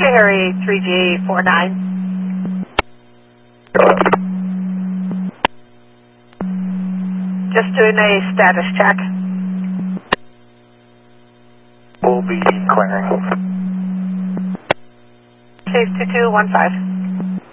Harry 3G49. Just doing a status check. We'll be clearing. Chase 2215.